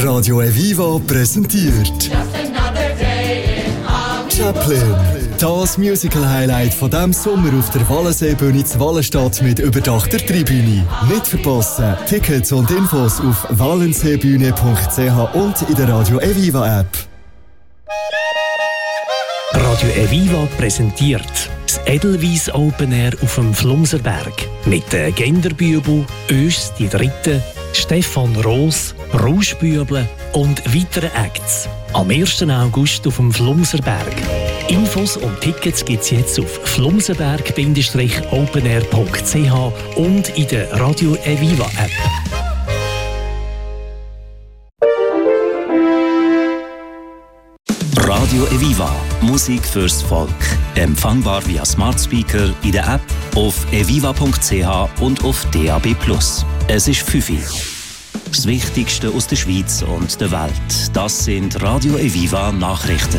Radio Eviva präsentiert Chaplin. Das Musical-Highlight von diesem Sommer auf der Wallenseebühne zu Wallenstadt mit überdachter Tribüne. Nicht verpassen. Tickets und Infos auf wallenseebühne.ch und in der Radio Eviva App. Radio Eviva präsentiert das Edelweiss Open Air auf dem Flumserberg mit den Genderbübel, Ös die Dritte, Stefan Roos, Rauschbüble und weiteren Acts. Am 1. August auf dem Flumserberg. Infos und Tickets gibt es jetzt auf flumserberg-openair.ch und in der Radio Eviva App. Radio Eviva. Musik fürs Volk. Empfangbar via Smart Speaker, in der App, auf eviva.ch und auf DAB+. Es ist 5 Uhr. Das Wichtigste aus der Schweiz und der Welt. Das sind Radio Eviva Nachrichten.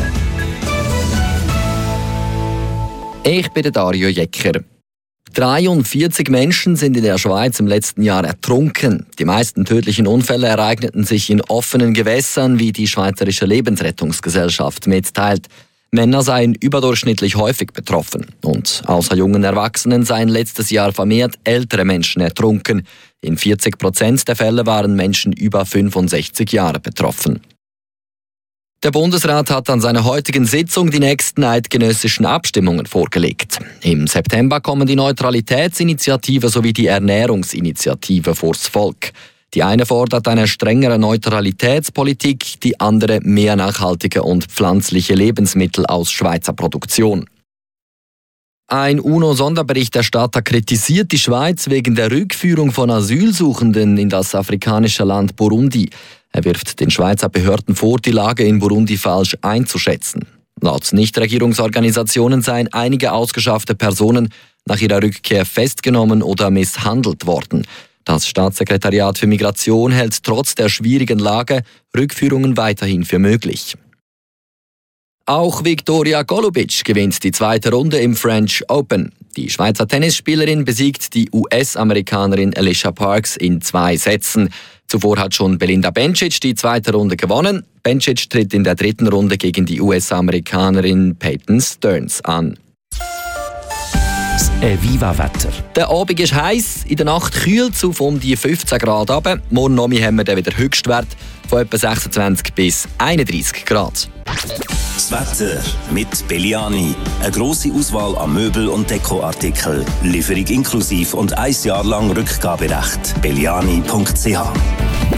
Ich bin Dario Jecker. 43 Menschen sind in der Schweiz im letzten Jahr ertrunken. Die meisten tödlichen Unfälle ereigneten sich in offenen Gewässern, wie die Schweizerische Lebensrettungsgesellschaft mitteilt. Männer seien überdurchschnittlich häufig betroffen. Und außer jungen Erwachsenen seien letztes Jahr vermehrt ältere Menschen ertrunken. In 40% der Fälle waren Menschen über 65 Jahre betroffen. Der Bundesrat hat an seiner heutigen Sitzung die nächsten eidgenössischen Abstimmungen vorgelegt. Im September kommen die Neutralitätsinitiative sowie die Ernährungsinitiative vors Volk. Die eine fordert eine strengere Neutralitätspolitik, die andere mehr nachhaltige und pflanzliche Lebensmittel aus Schweizer Produktion. Ein UNO-Sonderberichterstatter kritisiert die Schweiz wegen der Rückführung von Asylsuchenden in das afrikanische Land Burundi. Er wirft den Schweizer Behörden vor, die Lage in Burundi falsch einzuschätzen. Laut Nichtregierungsorganisationen seien einige ausgeschaffte Personen nach ihrer Rückkehr festgenommen oder misshandelt worden. Das Staatssekretariat für Migration hält trotz der schwierigen Lage Rückführungen weiterhin für möglich. Auch Viktoria Golubic gewinnt die zweite Runde im French Open. Die Schweizer Tennisspielerin besiegt die US-Amerikanerin Alicia Parks in 2 Sätzen. Zuvor hat schon Belinda Bencic die zweite Runde gewonnen. Bencic tritt in der dritten Runde gegen die US-Amerikanerin Peyton Stearns an. Das Eviva-Wetter. Der Abend ist heiß, in der Nacht kühlt es auf um die 15 Grad runter. Morgen Nachmittag haben wir dann wieder Höchstwert von etwa 26 bis 31 Grad. Das Wetter mit Belliani. Eine grosse Auswahl an Möbel- und Dekoartikeln. Lieferung inklusiv und 1 Jahr lang Rückgaberecht. Belliani.ch